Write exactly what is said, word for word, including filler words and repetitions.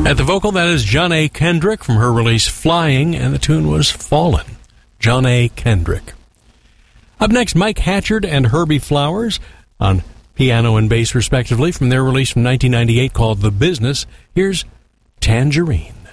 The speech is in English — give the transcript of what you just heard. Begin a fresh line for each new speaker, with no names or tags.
At the vocal, that is John A. Kendrick from her release Flying, and the tune was Fallen. John A. Kendrick. Up next, Mike Hatchard and Herbie Flowers on piano and bass respectively from their release from nineteen ninety-eight called The Business. Here's Tangerine.